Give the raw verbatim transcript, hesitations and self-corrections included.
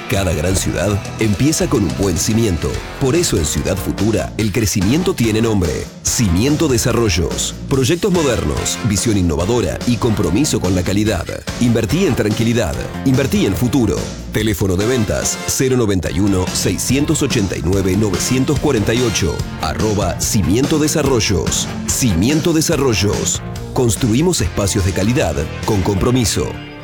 Cada gran ciudad empieza con un buen cimiento. Por eso en Ciudad Futura el crecimiento tiene nombre. Cimiento Desarrollos. Proyectos modernos, visión innovadora y compromiso con la calidad. Invertí en tranquilidad. Invertí en futuro. Teléfono de ventas cero noventa y uno, seiscientos ochenta y nueve, novecientos cuarenta y ocho. Arroba Cimiento Desarrollos. Cimiento Desarrollos. Construimos espacios de calidad con compromiso.